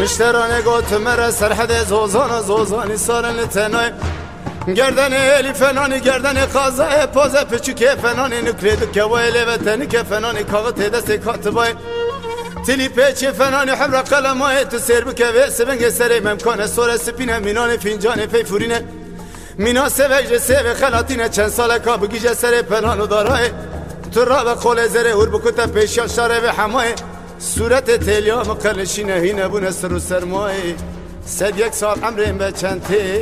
اشترانه گوت مره سرحد زوزان زوزانی سارن تنای گردن الی فنانی گردن قازای پوز پچوکه فنانی نکرید که ویلی وطنی که فنانی کاغت دست کاتبای تلی پیچ فنانی حبر قلمای تو سر بکه و سبنگ سری ممکانه سور سپینه مینان فینجان پی فورینه مینا سوج سو خلاتینه چند سال کا بگیجه سر پنان و دارای تو را به قول زره هور بکوته پیشا شاره به همای صورت تلیا مقلشینه هینه بونه سر و سرمای 101 سال عمریم به چند